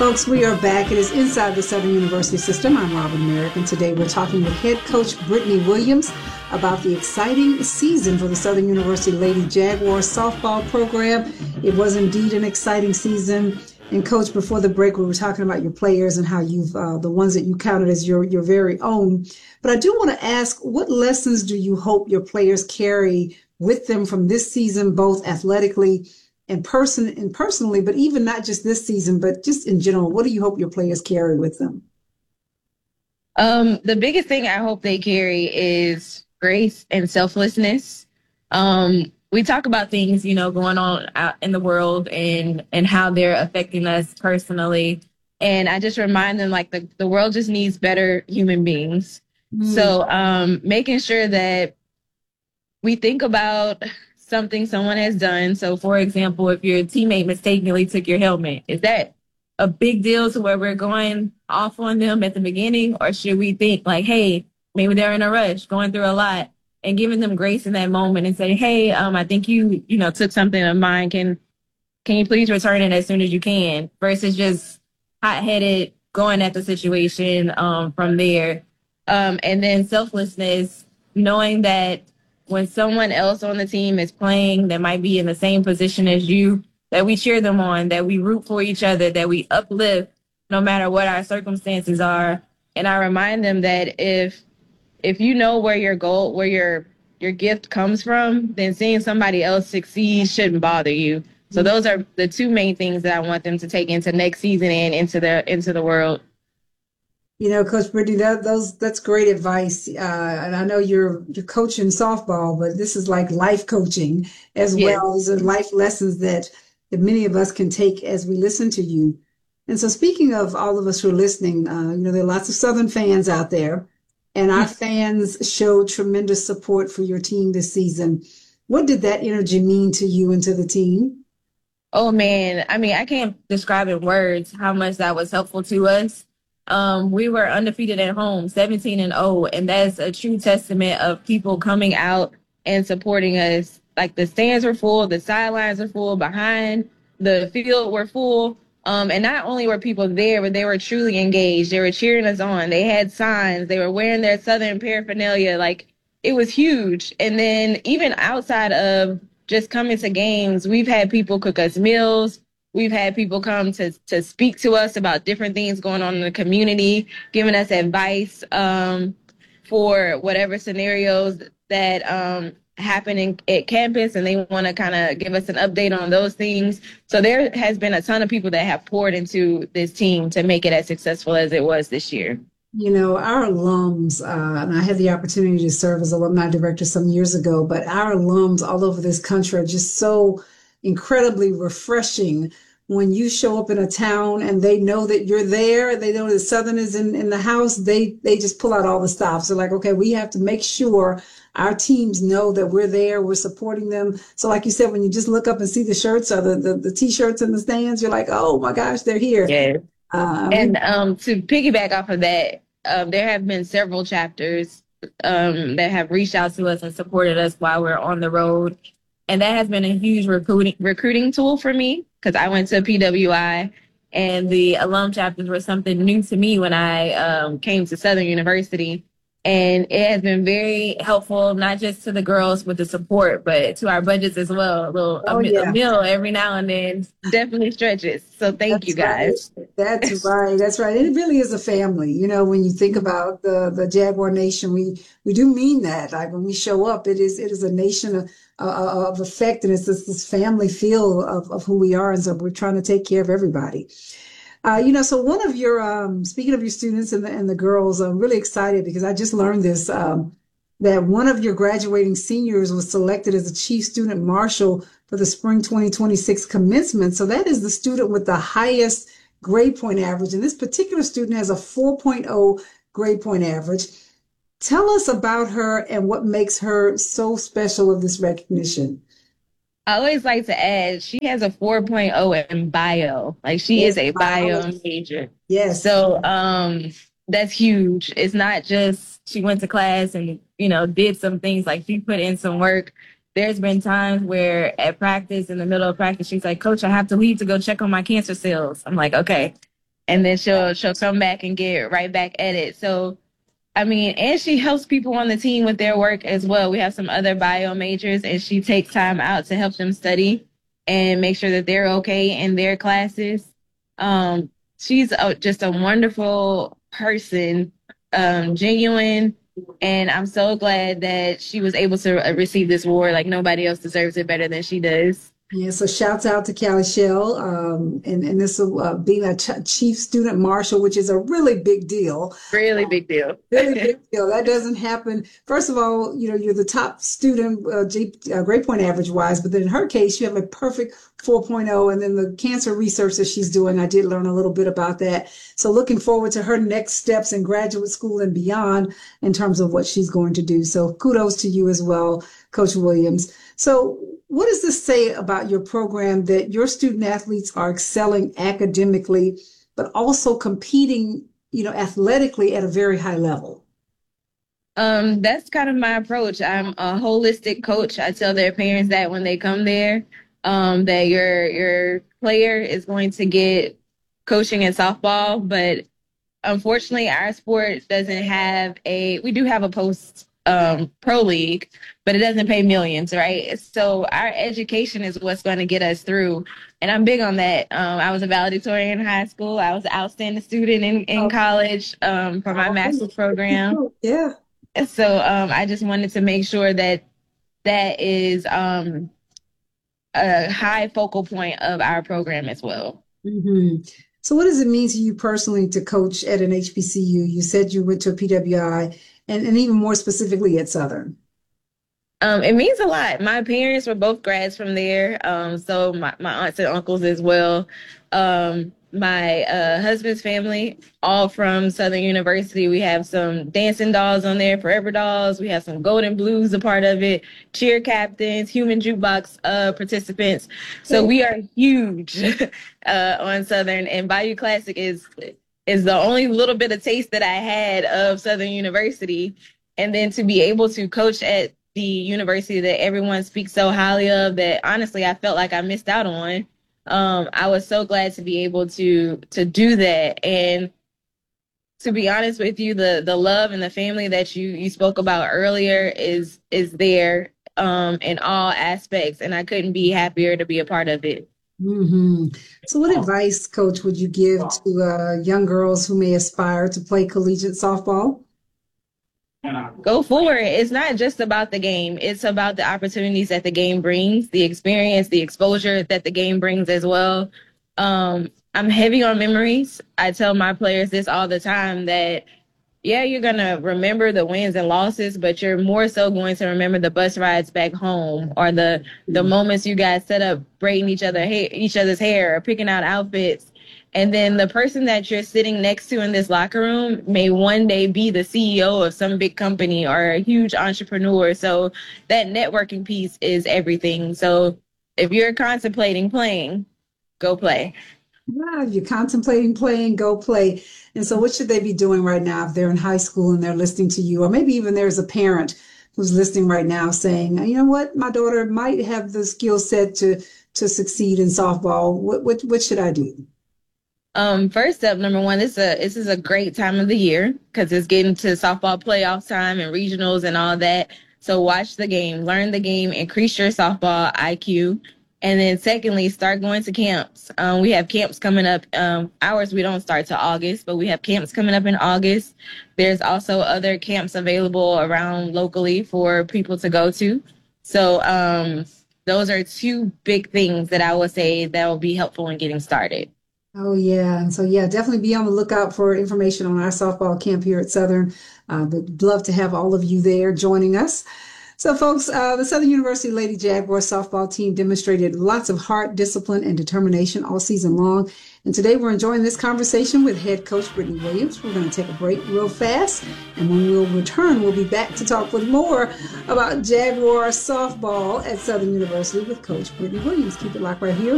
folks, we are back. It is Inside the Southern University System. I'm Robin Merrick, and today we're talking with head coach Brittany Williams about the exciting season for the Southern University Lady Jaguars softball program. It was indeed an exciting season. And Coach, before the break, we were talking about your players and how you've the ones that you counted as your very own. But I do want to ask, what lessons do you hope your players carry with them from this season, both athletically and personally, but even not just this season, but just in general? What do you hope your players carry with them? The biggest thing I hope they carry is grace and selflessness. We talk about things, going on out in the world and how they're affecting us personally. And I just remind them, like, the world just needs better human beings. Mm. So making sure that we think about something someone has done. So, for example, if your teammate mistakenly took your helmet, is that a big deal to where we're going off on them at the beginning? Or should we think like, hey, maybe they're in a rush, going through a lot, and giving them grace in that moment and say, hey, I think you took something of mine. Can you please return it as soon as you can, versus just hot-headed going at the situation from there. And then selflessness, knowing that when someone else on the team is playing that might be in the same position as you, that we cheer them on, that we root for each other, that we uplift no matter what our circumstances are. And I remind them that if you know where your goal, where your gift comes from, then seeing somebody else succeed shouldn't bother you. So those are the two main things that I want them to take into next season and into the world. Coach Brittany, that's great advice. And I know you're coaching softball, but this is like life coaching as well. These are life lessons that many of us can take as we listen to you. And so speaking of all of us who are listening, there are lots of Southern fans out there, and our fans showed tremendous support for your team this season. What did that energy mean to you and to the team? Oh, man. I mean, I can't describe in words how much that was helpful to us. We were undefeated at home, 17-0, and that's a true testament of people coming out and supporting us. Like, the stands were full, the sidelines were full, behind the field were full. And not only were people there, but they were truly engaged. They were cheering us on. They had signs. They were wearing their Southern paraphernalia. Like, it was huge. And then even outside of just coming to games, we've had people cook us meals. We've had people come to speak to us about different things going on in the community, giving us advice for whatever scenarios that happen at campus, and they want to kind of give us an update on those things. So there has been a ton of people that have poured into this team to make it as successful as it was this year. Our alums, and I had the opportunity to serve as alumni director some years ago, but our alums all over this country are just so incredibly refreshing when you show up in a town and they know that you're there, they know that Southern is in the house. They just pull out all the stops. They're like, okay, we have to make sure our teams know that we're there, we're supporting them. So like you said, when you just look up and see the shirts or the T-shirts in the stands, you're like, oh my gosh, they're here. Yeah. To piggyback off of that, there have been several chapters that have reached out to us and supported us while we're on the road. And that has been a huge recruiting tool for me, because I went to PWI, and the alum chapters were something new to me when I came to Southern University. And it has been very helpful, not just to the girls with the support, but to our budgets as well. A meal every now and then definitely stretches. So thank you, guys. Right. That's right. That's right. It really is a family. When you think about the Jaguar Nation, we do mean that. Like, when we show up, it is a nation of effect, and it's this family feel of who we are. And so we're trying to take care of everybody. So one of your, speaking of your students and the girls, I'm really excited because I just learned this, that one of your graduating seniors was selected as a chief student marshal for the spring 2026 commencement. So that is the student with the highest grade point average. And this particular student has a 4.0 grade point average. Tell us about her and what makes her so special of this recognition. I always like to add, she has a 4.0 in bio. Like, she is a bio major. Yes. So that's huge. It's not just she went to class and, did some things. Like, she put in some work. There's been times where at practice, in the middle of practice, she's like, Coach, I have to leave to go check on my cancer cells. I'm like, okay. and then she'll come back and get right back at it. So I mean, and she helps people on the team with their work as well. We have some other bio majors, and she takes time out to help them study and make sure that they're okay in their classes. She's just a wonderful person, genuine, and I'm so glad that she was able to receive this award. Like nobody else deserves it better than she does. Yeah, so shouts out to Callie Shell, and this will being a chief student marshal, which is a really big deal. Really big deal. Really big deal. That doesn't happen. First of all, you know, you're the top student, grade point average wise, but then in her case, you have a perfect 4.0. And then the cancer research that she's doing, I did learn a little bit about that. So looking forward to her next steps in graduate school and beyond in terms of what she's going to do. So kudos to you as well, Coach Williams. So what does this say about your program that your student athletes are excelling academically, but also competing, you know, athletically at a very high level? That's kind of my approach. I'm a holistic coach. I tell their parents that when they come there, that your player is going to get coaching in softball, but unfortunately our sport doesn't have we do have a post pro league, but it doesn't pay millions, right? So our education is what's going to get us through. And I'm big on that. I was a valedictorian in high school. I was an outstanding student in college for my master's program. Yeah. So I just wanted to make sure that that is a high focal point of our program as well. Mm-hmm. So what does it mean to you personally to coach at an HBCU? You said you went to a PWI and even more specifically at Southern. It means a lot. My parents were both grads from there. So my aunts and uncles as well. My husband's family, all from Southern University. We have some dancing dolls on there, Forever Dolls. We have some Golden Blues, a part of it, cheer captains, human jukebox participants. So we are huge on Southern, and Bayou Classic is the only little bit of taste that I had of Southern University. And then to be able to coach at the university that everyone speaks so highly of, that honestly I felt like I missed out on. I was so glad to be able to do that. And to be honest with you, the love and the family that you spoke about earlier is there in all aspects, and I couldn't be happier to be a part of it. Mm-hmm. So what advice, Coach, would you give to young girls who may aspire to play collegiate softball? Go for it. It's not just about the game. It's about the opportunities that the game brings, the experience, the exposure that the game brings as well. I'm heavy on memories. I tell my players this all the time, that yeah, you're going to remember the wins and losses, but you're more so going to remember the bus rides back home, or the moments you guys set up braiding each other's hair or picking out outfits. And then the person that you're sitting next to in this locker room may one day be the CEO of some big company or a huge entrepreneur. So that networking piece is everything. So if you're contemplating playing, go play. Yeah, if you're contemplating playing, go play. And so what should they be doing right now if they're in high school and they're listening to you? Or maybe even there's a parent who's listening right now saying, you know what, my daughter might have the skill set to succeed in softball. What should I do? First up, number one, this is a great time of the year because it's getting to softball playoff time and regionals and all that. So watch the game, learn the game, increase your softball IQ. And then secondly, start going to camps. We have camps coming up. Ours, we don't start till August, but we have camps coming up in August. There's also other camps available around locally for people to go to. So those are two big things that I would say that will be helpful in getting started. Oh, yeah. And so, yeah, definitely be on the lookout for information on our softball camp here at Southern. Would love to have all of you there joining us. So, folks, the Southern University Lady Jaguar softball team demonstrated lots of heart, discipline, and determination all season long. And today we're enjoying this conversation with head coach Brittany Williams. We're going to take a break real fast. And when we'll return, we'll be back to talk with more about Jaguar softball at Southern University with Coach Brittany Williams. Keep it locked right here.